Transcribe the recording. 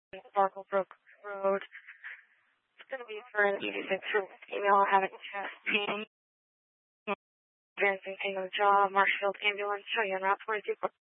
Sparkle Brook Road. It's going to be for an EV6 for female having chest pain. Advancing single job, Marshfield ambulance, show you on Route 22.